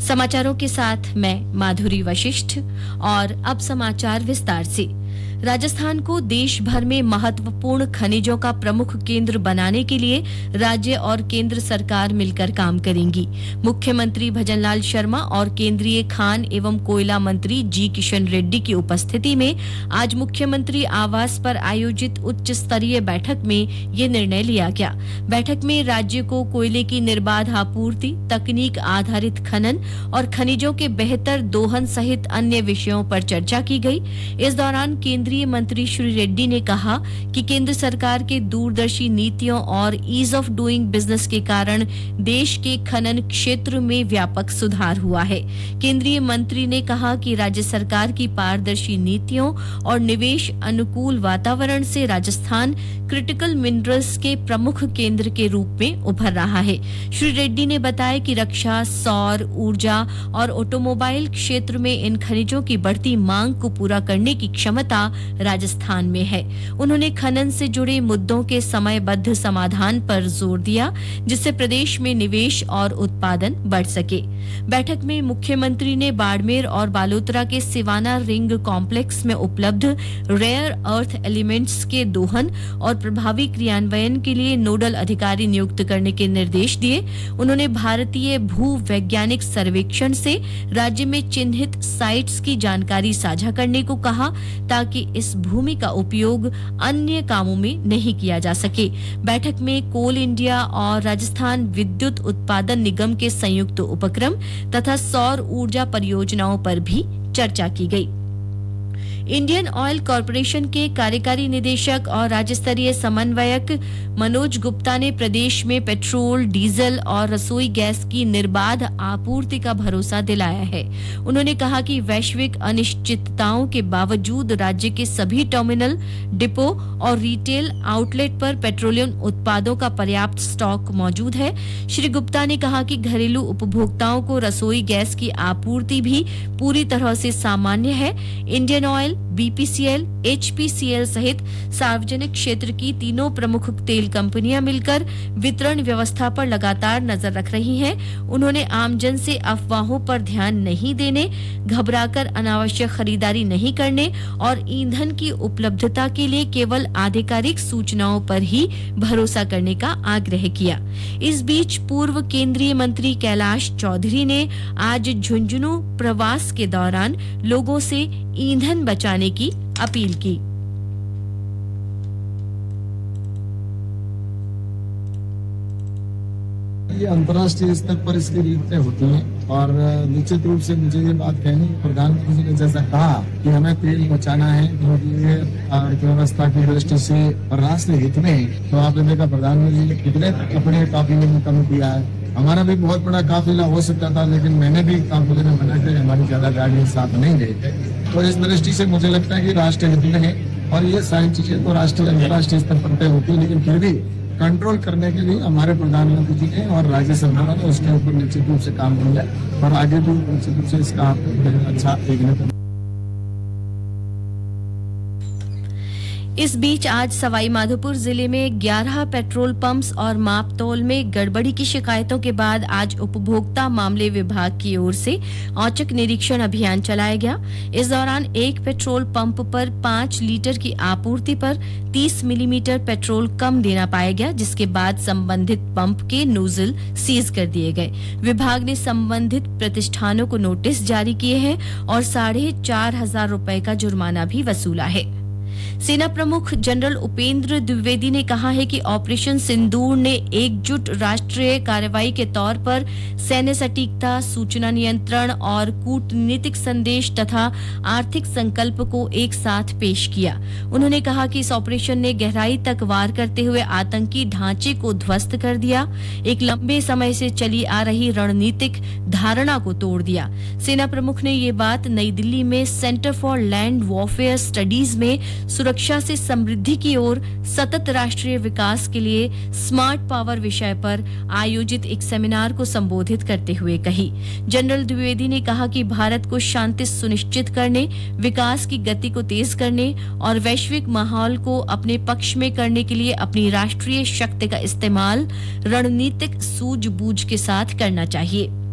समाचारों के साथ मैं माधुरी वशिष्ठ और अब समाचार विस्तार से। राजस्थान को देश भर में महत्वपूर्ण खनिजों का प्रमुख केंद्र बनाने के लिए राज्य और केंद्र सरकार मिलकर काम करेंगी। मुख्यमंत्री भजनलाल शर्मा और केंद्रीय खान एवं कोयला मंत्री जी किशन रेड्डी की उपस्थिति में आज मुख्यमंत्री आवास पर आयोजित उच्च स्तरीय बैठक में ये निर्णय लिया गया। बैठक में राज्य को कोयले की निर्बाध आपूर्ति, तकनीक आधारित खनन और खनिजों के बेहतर दोहन सहित अन्य विषयों पर चर्चा की गई। इस दौरान केंद्रीय मंत्री श्री रेड्डी ने कहा कि केंद्र सरकार के दूरदर्शी नीतियों और ईज ऑफ डूइंग बिजनेस के कारण देश के खनन क्षेत्र में व्यापक सुधार हुआ है। केंद्रीय मंत्री ने कहा कि राज्य सरकार की पारदर्शी नीतियों और निवेश अनुकूल वातावरण से राजस्थान क्रिटिकल मिनरल्स के प्रमुख केंद्र के रूप में उभर रहा है। श्री रेड्डी ने बताया कि रक्षा, सौर ऊर्जा और ऑटोमोबाइल क्षेत्र में इन खनिजों की बढ़ती मांग को पूरा करने की क्षमता राजस्थान में है। उन्होंने खनन से जुड़े मुद्दों के समयबद्ध समाधान पर जोर दिया, जिससे प्रदेश में निवेश और उत्पादन बढ़ सके। बैठक में मुख्यमंत्री ने बाड़मेर और बालोतरा के सिवाना रिंग कॉम्प्लेक्स में उपलब्ध रेयर अर्थ एलिमेंट्स के दोहन और प्रभावी क्रियान्वयन के लिए नोडल अधिकारी नियुक्त करने के निर्देश दिए। उन्होंने भारतीय भू वैज्ञानिक सर्वेक्षण से राज्य में चिन्हित साइट्स की जानकारी साझा करने को कहा, ताकि इस भूमि का उपयोग अन्य कामों में नहीं किया जा सके। बैठक में कोल इंडिया और राजस्थान विद्युत उत्पादन निगम के संयुक्त उपक्रम तथा सौर ऊर्जा परियोजनाओं पर भी चर्चा की गई। इंडियन ऑयल कॉरपोरेशन के कार्यकारी निदेशक और राज्य स्तरीय समन्वयक मनोज गुप्ता ने प्रदेश में पेट्रोल, डीजल और रसोई गैस की निर्बाध आपूर्ति का भरोसा दिलाया है। उन्होंने कहा कि वैश्विक अनिश्चितताओं के बावजूद राज्य के सभी टर्मिनल, डिपो और रिटेल आउटलेट पर पेट्रोलियम उत्पादों का पर्याप्त स्टॉक मौजूद है। श्री गुप्ता ने कहा कि घरेलू उपभोक्ताओं को रसोई गैस की आपूर्ति भी पूरी तरह से सामान्य है। इंडियन ऑयल, बीपीसीएल, एचपीसीएल सहित सार्वजनिक क्षेत्र की तीनों प्रमुख तेल कंपनियां मिलकर वितरण व्यवस्था पर लगातार नजर रख रही हैं। उन्होंने आमजन से अफवाहों पर ध्यान नहीं देने, घबराकर अनावश्यक खरीदारी नहीं करने और ईंधन की उपलब्धता के लिए केवल आधिकारिक सूचनाओं पर ही भरोसा करने का आग्रह किया। इस बीच पूर्व केंद्रीय मंत्री कैलाश चौधरी ने आज झुंझुनू प्रवास के दौरान लोगों से ईंधन बचाने की अपील की। ये अंतर्राष्ट्रीय स्तर पर इसकी रीतें होती हैं और निश्चित रूप से मुझे ये बात कहनी, प्रधानमंत्री ने जैसा कहा कि हमें तेल बचाना है, क्योंकि ये अर्थव्यवस्था की दृष्टि से और राष्ट्र हित में, तो आपने देखा प्रधानमंत्री ने कितने अपने काफिले में कम किया है। हमारा भी बहुत बड़ा काफिला हो सकता था, लेकिन मैंने भी काफिले में मना किया, हमारी ज्यादा गाड़ियां साथ नहीं गए थे। तो इस दृष्टि से मुझे लगता है कि राष्ट्र हित में है और ये सारी चीजें तो राष्ट्रीय अंतर्राष्ट्रीय स्तर पर तय होती है, लेकिन फिर भी कंट्रोल करने के लिए हमारे प्रधानमंत्री जी ने और राज्य सरकार ने उसके ऊपर निश्चित रूप से काम किया और आगे भी निश्चित रूप से इसका अच्छा देखने को। इस बीच आज सवाई माधोपुर जिले में 11 पेट्रोल पंप्स और मापतौल में गड़बड़ी की शिकायतों के बाद आज उपभोक्ता मामले विभाग की ओर से औचक निरीक्षण अभियान चलाया गया। इस दौरान एक पेट्रोल पंप पर 5 लीटर की आपूर्ति पर 30 मिलीमीटर पेट्रोल कम देना पाया गया, जिसके बाद संबंधित पंप के नोजल सीज कर दिए गए। विभाग ने संबंधित प्रतिष्ठानों को नोटिस जारी किए हैं और 4,500 रुपए का जुर्माना भी वसूला है। सेना प्रमुख जनरल उपेंद्र द्विवेदी ने कहा है कि ऑपरेशन सिंदूर ने एकजुट राष्ट्रीय कार्रवाई के तौर पर सैन्य सटीकता, सूचना नियंत्रण और कूटनीतिक संदेश तथा आर्थिक संकल्प को एक साथ पेश किया। उन्होंने कहा कि इस ऑपरेशन ने गहराई तक वार करते हुए आतंकी ढांचे को ध्वस्त कर दिया, एक लंबे समय से चली आ रही रणनीतिक धारणा को तोड़ दिया। सेना प्रमुख ने ये बात नई दिल्ली में centre for land warfare studies में सुरक्षा से समृद्धि की ओर सतत राष्ट्रीय विकास के लिए स्मार्ट पावर विषय पर आयोजित एक सेमिनार को संबोधित करते हुए कही। जनरल द्विवेदी ने कहा कि भारत को शांति सुनिश्चित करने, विकास की गति को तेज करने और वैश्विक माहौल को अपने पक्ष में करने के लिए अपनी राष्ट्रीय शक्ति का इस्तेमाल रणनीतिक सूझबूझ के साथ करना चाहिए।